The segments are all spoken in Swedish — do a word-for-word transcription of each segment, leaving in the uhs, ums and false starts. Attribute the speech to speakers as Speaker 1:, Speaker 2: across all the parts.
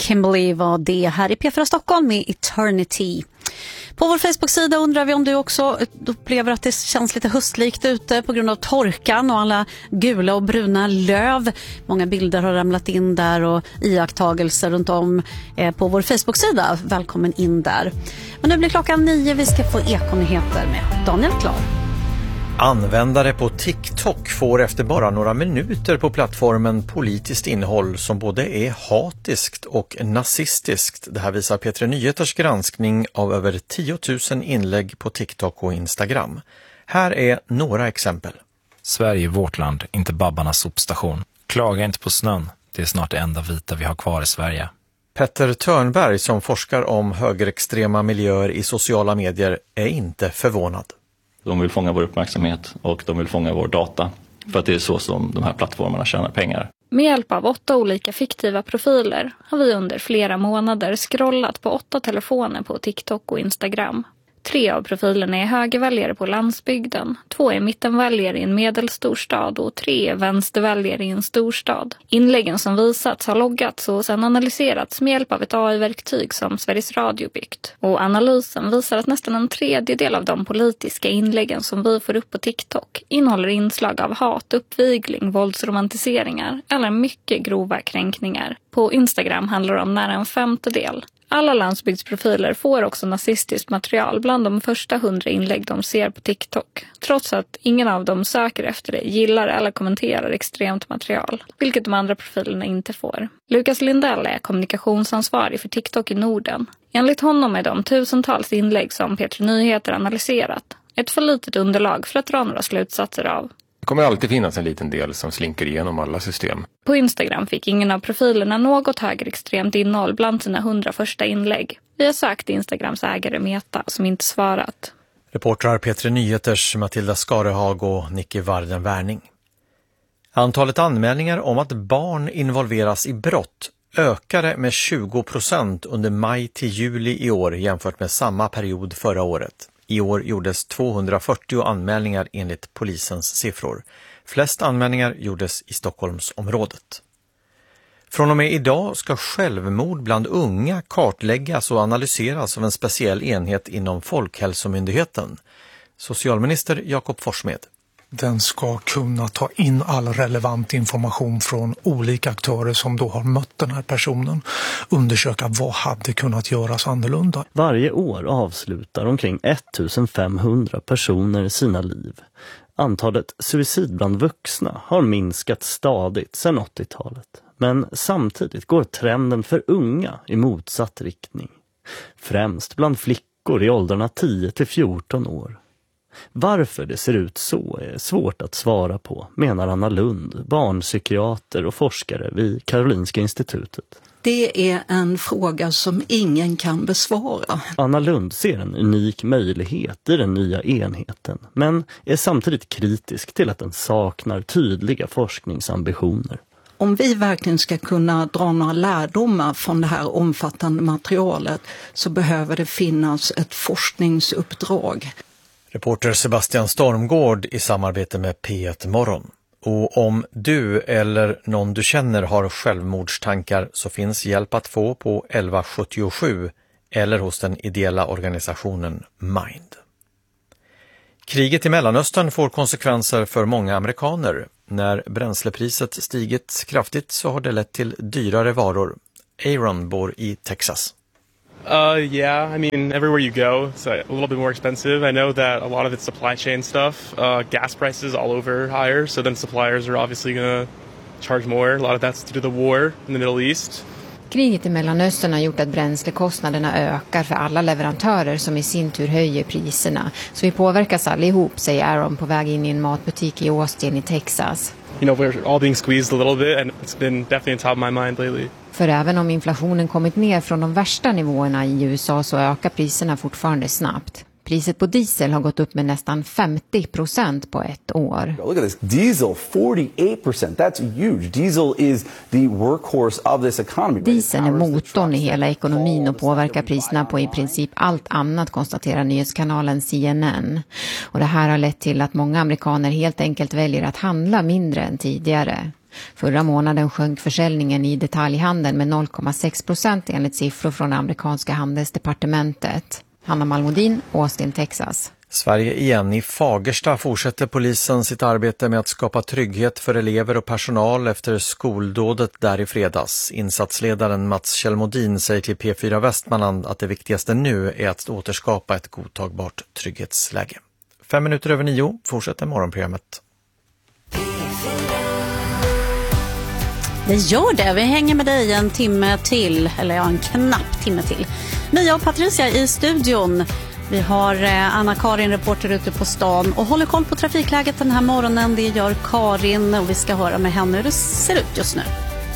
Speaker 1: Kimberly var det här i P fyra Stockholm med Eternity. På vår Facebook-sida undrar vi om du också upplever att det känns lite höstlikt ute på grund av torkan och alla gula och bruna löv. Många bilder har ramlat in där och iakttagelser runt om på vår Facebook-sida. Välkommen in där. Men nu blir klockan nio, vi ska få ekonyheter med Daniel Klar.
Speaker 2: Användare på TikTok får efter bara några minuter på plattformen politiskt innehåll som både är hatiskt och nazistiskt. Det här visar P tre Nyheters granskning av över tio tusen inlägg på TikTok och Instagram. Här är några exempel.
Speaker 3: Sverige är vårt land, inte babbarnas sopstation. Klaga inte på snön, det är snart det enda vita vi har kvar i Sverige.
Speaker 2: Petter Törnberg som forskar om högerextrema miljöer i sociala medier är inte förvånad.
Speaker 4: De vill fånga vår uppmärksamhet och de vill fånga vår data för att det är så som de här plattformarna tjänar pengar.
Speaker 5: Med hjälp av åtta olika fiktiva profiler har vi under flera månader scrollat på åtta telefoner på TikTok och Instagram. Tre av profilerna är högerväljare på landsbygden, två är mittenväljare i en medelstor stad och tre är vänsterväljare i en storstad. Inläggen som visats har loggats och sedan analyserats med hjälp av ett A I-verktyg som Sveriges Radio byggt. Och analysen visar att nästan en tredjedel av de politiska inläggen som vi får upp på TikTok innehåller inslag av hat, uppvigling, våldsromantiseringar eller mycket grova kränkningar. På Instagram handlar det om nära en femtedel. Alla landsbygdsprofiler får också nazistiskt material bland de första hundra inlägg de ser på TikTok, trots att ingen av dem söker efter det, gillar eller kommenterar extremt material, vilket de andra profilerna inte får. Lukas Lindell är kommunikationsansvarig för TikTok i Norden. Enligt honom är de tusentals inlägg som P tre Nyheter analyserat ett för litet underlag för att dra några slutsatser av.
Speaker 6: Det kommer alltid finnas en liten del som slinker igenom alla system.
Speaker 5: På Instagram fick ingen av profilerna något högerextremt innehåll bland sina hundra första inlägg. Vi har sökt Instagrams ägare Meta som inte svarat.
Speaker 2: Reportrar P tre Nyheters Matilda Skarehag och Nicky Varden Wärning. Antalet anmälningar om att barn involveras i brott ökade med tjugo procent under maj till juli i år jämfört med samma period förra året. I år gjordes tvåhundrafyrtio anmälningar enligt polisens siffror. Flest anmälningar gjordes i Stockholmsområdet. Från och med idag ska självmord bland unga kartläggas och analyseras av en speciell enhet inom Folkhälsomyndigheten. Socialminister Jakob Forssmed.
Speaker 7: Den ska kunna ta in all relevant information från olika aktörer som då har mött den här personen. Undersöka vad hade kunnat göras annorlunda.
Speaker 8: Varje år avslutar omkring ettusenfemhundra personer sina liv. Antalet suicid bland vuxna har minskat stadigt sedan åttiotalet. Men samtidigt går trenden för unga i motsatt riktning. Främst bland flickor i åldrarna tio till fjorton år. Varför det ser ut så är svårt att svara på, menar Anna Lund, barnpsykiater och forskare vid Karolinska institutet.
Speaker 9: Det är en fråga som ingen kan besvara.
Speaker 8: Anna Lund ser en unik möjlighet i den nya enheten, men är samtidigt kritisk till att den saknar tydliga forskningsambitioner.
Speaker 9: Om vi verkligen ska kunna dra några lärdomar från det här omfattande materialet så behöver det finnas ett forskningsuppdrag.
Speaker 2: Reporter Sebastian Stormgård i samarbete med P ett Morgon. Och om du eller någon du känner har självmordstankar så finns hjälp att få på elva sjuttiosju eller hos den ideella organisationen Mind. Kriget i Mellanöstern får konsekvenser för många amerikaner. När bränslepriset stigit kraftigt så har det lett till dyrare varor. Aaron bor i Texas.
Speaker 10: Uh, yeah, I mean, everywhere you go, it's a little bit more expensive. I know that a lot of it's supply chain stuff. Uh, gas prices all over higher, so then suppliers are obviously going to charge more. A lot of that's due to the war in the Middle East.
Speaker 11: Kriget i Mellanöstern har gjort att bränslekostnaderna ökar för alla leverantörer som i sin tur höjer priserna. Så vi påverkas allihop, säger Aaron på väg in i en matbutik i Austin i Texas.
Speaker 10: You know, we're all being squeezed a little bit and it's been definitely on top of my mind lately.
Speaker 11: För även om inflationen kommit ner från de värsta nivåerna i U S A så ökar priserna fortfarande snabbt. Priset på diesel har gått upp med nästan femtio procent på ett år.
Speaker 12: Look at this. Diesel, forty-eight percent. That's huge. Diesel is the workhorse of this economy.
Speaker 11: Dieseln är motorn i hela ekonomin och påverkar priserna på i princip allt annat, konstaterar nyhetskanalen C N N. Och det här har lett till att många amerikaner helt enkelt väljer att handla mindre än tidigare. Förra månaden sjönk försäljningen i detaljhandeln med noll komma sex procent enligt siffror från amerikanska handelsdepartementet. Hanna Malmodin, Austin, Texas.
Speaker 2: Sverige igen. I Fagersta fortsätter polisen sitt arbete med att skapa trygghet för elever och personal efter skoldådet där i fredags. Insatsledaren Mats Kjellmodin säger till P fyra Västmanland att det viktigaste nu är att återskapa ett godtagbart trygghetsläge. Fem minuter över nio fortsätter morgonprogrammet.
Speaker 1: Det gör det. Vi hänger med dig en timme till, eller ja, en knapp timme till. Mia och Patricia i studion. Vi har Anna-Karin, reporter ute på stan, och håller koll på trafikläget den här morgonen. Det gör Karin och vi ska höra med henne hur det ser ut just nu.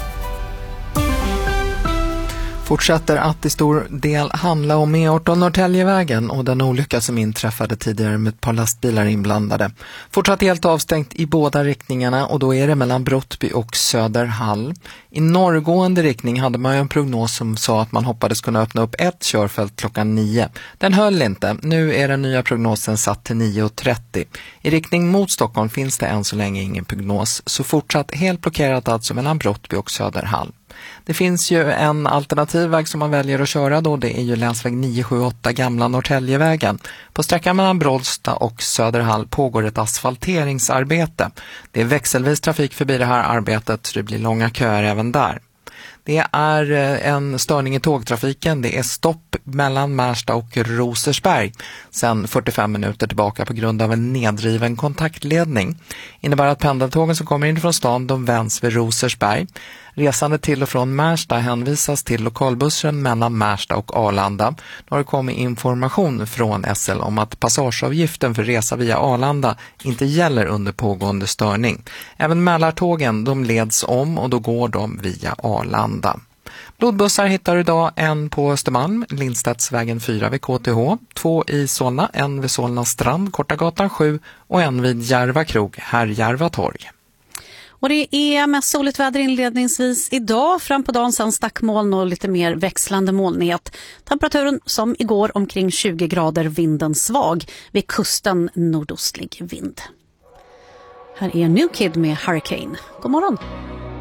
Speaker 13: Fortsätter att i stor del handla om E arton Norrtäljevägen och den olycka som inträffade tidigare med ett par lastbilar inblandade. Fortsatt helt avstängt i båda riktningarna, och då är det mellan Brottby och Söderhall. I norrgående riktning hade man ju en prognos som sa att man hoppades kunna öppna upp ett körfält klockan nio. Den höll inte. Nu är den nya prognosen satt till nio trettio. I riktning mot Stockholm finns det än så länge ingen prognos, så fortsatt helt blockerat alltså mellan Brottby och Söderhall. Det finns ju en alternativ väg som man väljer att köra då, det är ju länsväg nio sju åtta Gamla Norrtäljevägen. På sträckan mellan Brollsta och Söderhall pågår ett asfalteringsarbete. Det är växelvis trafik förbi det här arbetet, så det blir långa köer även där. Det är en störning i tågtrafiken. Det är stopp mellan Märsta och Rosersberg sedan fyrtiofem minuter tillbaka på grund av en nedriven kontaktledning. Innebär att pendeltågen som kommer in från stan, de vänds vid Rosersberg. Resande till och från Märsta hänvisas till lokalbussen mellan Märsta och Arlanda. Nu har det kommit information från S L om att passageavgiften för resa via Arlanda inte gäller under pågående störning. Även Mälartågen, de leds om och då går de via Arlanda. Blodbussar hittar idag en på Östermalm, Lindstedtsvägen fyra vid K T H, två i Solna, en vid Solna strand, Kortagatan sju och en vid Järva krog, här Järva torg.
Speaker 1: Och det är mest soligt väder inledningsvis idag, fram på dagen sen stackmoln och lite mer växlande molnighet. Temperaturen som igår omkring tjugo grader, vinden svag, vid kusten nordostlig vind. Här är New Kid med Hurricane. God morgon!